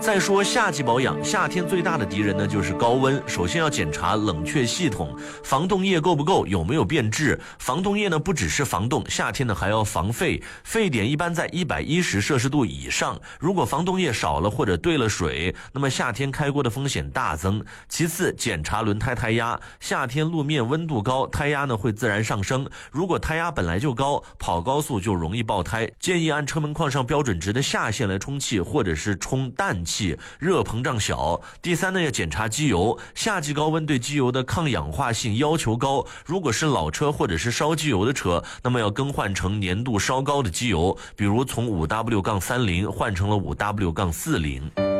再说夏季保养，夏天最大的敌人呢就是高温。首先要检查冷却系统，防冻液够不够，有没有变质。防冻液呢不只是防冻，夏天呢还要防沸，沸点一般在110摄氏度以上。如果防冻液少了或者兑了水，那么夏天开锅的风险大增。其次，检查轮胎胎压，夏天路面温度高，胎压呢会自然上升。如果胎压本来就高，跑高速就容易爆胎，建议按车门框上标准值的下限来充气，或者是充氮气，热膨胀小。第三呢，要检查机油，夏季高温对机油的抗氧化性要求高，如果是老车或者是烧机油的车，那么要更换成粘度稍高的机油，比如从5W-30换成了5W-40。